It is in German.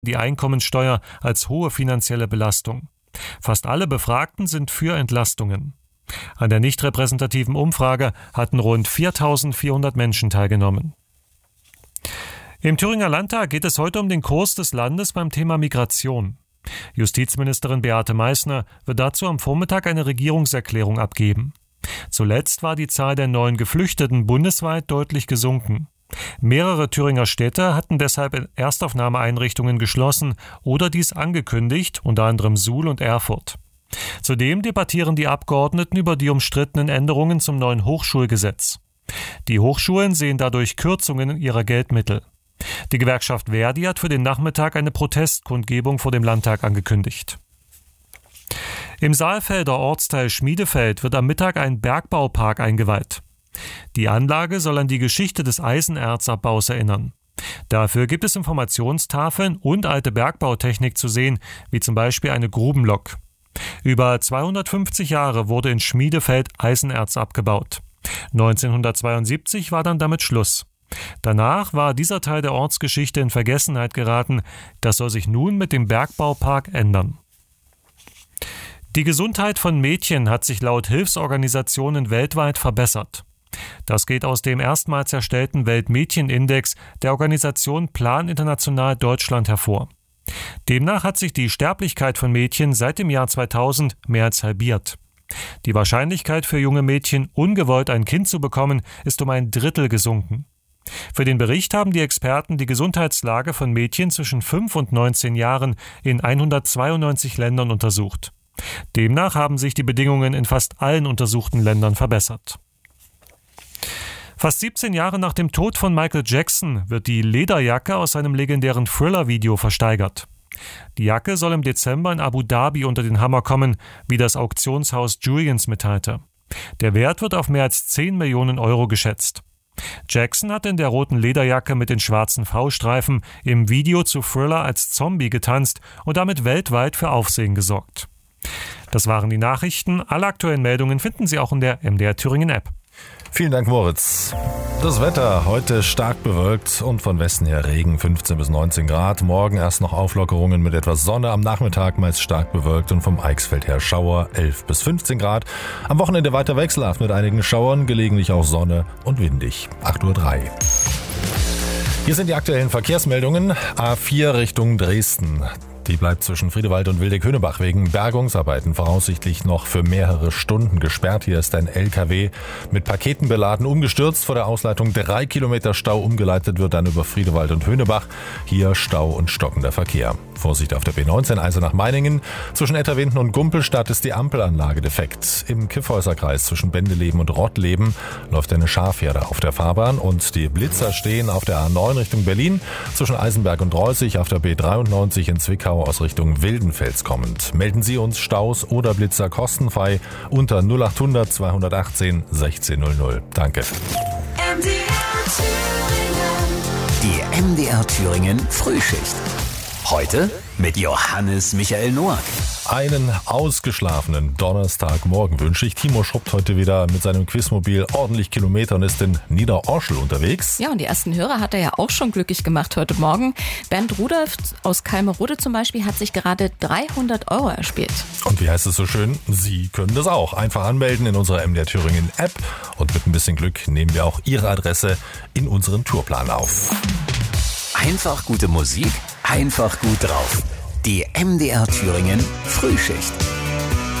die Einkommensteuer als hohe finanzielle Belastung. Fast alle Befragten sind für Entlastungen. An der nicht repräsentativen Umfrage hatten rund 4.400 Menschen teilgenommen. Im Thüringer Landtag geht es heute um den Kurs des Landes beim Thema Migration. Justizministerin Beate Meißner wird dazu am Vormittag eine Regierungserklärung abgeben. Zuletzt war die Zahl der neuen Geflüchteten bundesweit deutlich gesunken. Mehrere Thüringer Städte hatten deshalb Erstaufnahmeeinrichtungen geschlossen oder dies angekündigt, unter anderem Suhl und Erfurt. Zudem debattieren die Abgeordneten über die umstrittenen Änderungen zum neuen Hochschulgesetz. Die Hochschulen sehen dadurch Kürzungen ihrer Geldmittel. Die Gewerkschaft Verdi hat für den Nachmittag eine Protestkundgebung vor dem Landtag angekündigt. Im Saalfelder Ortsteil Schmiedefeld wird am Mittag ein Bergbaupark eingeweiht. Die Anlage soll an die Geschichte des Eisenerzabbaus erinnern. Dafür gibt es Informationstafeln und alte Bergbautechnik zu sehen, wie zum Beispiel eine Grubenlok. Über 250 Jahre wurde in Schmiedefeld Eisenerz abgebaut. 1972 war dann damit Schluss. Danach war dieser Teil der Ortsgeschichte in Vergessenheit geraten. Das soll sich nun mit dem Bergbaupark ändern. Die Gesundheit von Mädchen hat sich laut Hilfsorganisationen weltweit verbessert. Das geht aus dem erstmals erstellten Weltmädchenindex der Organisation Plan International Deutschland hervor. Demnach hat sich die Sterblichkeit von Mädchen seit dem Jahr 2000 mehr als halbiert. Die Wahrscheinlichkeit für junge Mädchen, ungewollt ein Kind zu bekommen, ist um ein Drittel gesunken. Für den Bericht haben die Experten die Gesundheitslage von Mädchen zwischen 5 und 19 Jahren in 192 Ländern untersucht. Demnach haben sich die Bedingungen in fast allen untersuchten Ländern verbessert. Fast 17 Jahre nach dem Tod von Michael Jackson wird die Lederjacke aus seinem legendären Thriller-Video versteigert. Die Jacke soll im Dezember in Abu Dhabi unter den Hammer kommen, wie das Auktionshaus Julians mitteilte. Der Wert wird auf mehr als 10 Millionen Euro geschätzt. Jackson hat in der roten Lederjacke mit den schwarzen V-Streifen im Video zu Thriller als Zombie getanzt und damit weltweit für Aufsehen gesorgt. Das waren die Nachrichten. Alle aktuellen Meldungen finden Sie auch in der MDR Thüringen App. Vielen Dank, Moritz. Das Wetter heute stark bewölkt und von Westen her Regen, 15 bis 19 Grad. Morgen erst noch Auflockerungen mit etwas Sonne. Am Nachmittag meist stark bewölkt und vom Eichsfeld her Schauer, 11 bis 15 Grad. Am Wochenende weiter wechselhaft mit einigen Schauern, gelegentlich auch Sonne und windig. 8:03 Uhr. Hier sind die aktuellen Verkehrsmeldungen. A4 Richtung Dresden. Die bleibt zwischen Friedewald und Wildeck-Hönebach wegen Bergungsarbeiten voraussichtlich noch für mehrere Stunden gesperrt. Hier ist ein LKW mit Paketen beladen umgestürzt. Vor der Ausleitung 3 Kilometer Stau, umgeleitet wird dann über Friedewald und Hönebach. Hier Stau und stockender Verkehr. Vorsicht auf der B19 Eisenach-Meiningen. Zwischen Etterwinden und Gumpelstadt ist die Ampelanlage defekt. Im Kyffhäuserkreis zwischen Bendeleben und Rottleben läuft eine Schafherde auf der Fahrbahn und die Blitzer stehen auf der A9 Richtung Berlin. Zwischen Eisenberg und Reußig auf der B93 in Zwickau aus Richtung Wildenfels kommend. Melden Sie uns Staus oder Blitzer kostenfrei unter 0800 218 1600. Danke. Die MDR Thüringen Frühschicht. Heute mit Johannes Michael Noack. Einen ausgeschlafenen Donnerstagmorgen wünsche ich. Timo schrubbt heute wieder mit seinem Quizmobil ordentlich Kilometer und ist in Niederorschel unterwegs. Ja, und die ersten Hörer hat er ja auch schon glücklich gemacht heute Morgen. Bernd Rudolf aus Kalmerode zum Beispiel hat sich gerade 300 € erspielt. Und wie heißt es so schön? Sie können das auch. Einfach anmelden in unserer MDR Thüringen App und mit ein bisschen Glück nehmen wir auch Ihre Adresse in unseren Tourplan auf. Einfach gute Musik, einfach gut drauf. Die MDR Thüringen Frühschicht.